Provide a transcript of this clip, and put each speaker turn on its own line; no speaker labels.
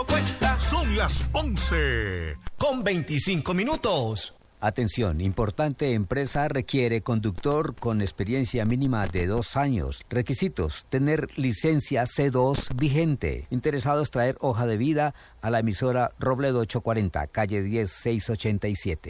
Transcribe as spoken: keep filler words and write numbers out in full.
dando vueltas.
Son las once
con veinticinco minutos.
Atención, importante empresa requiere conductor con experiencia mínima de dos años. Requisitos, tener licencia C dos vigente. Interesados traer hoja de vida a la emisora Robledo ochocientos cuarenta, calle diez, seiscientos ochenta y siete.